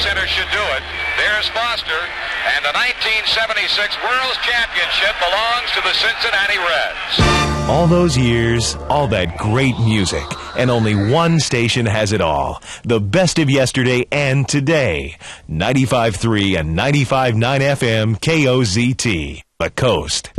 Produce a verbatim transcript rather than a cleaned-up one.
Center should do it. There's Foster, and the nineteen seventy-six World Championship belongs to the Cincinnati Reds. All those years, all that great music, and only one station has it all. The best of yesterday and today. ninety-five point three and ninety-five point nine F M K O Z T, The Coast.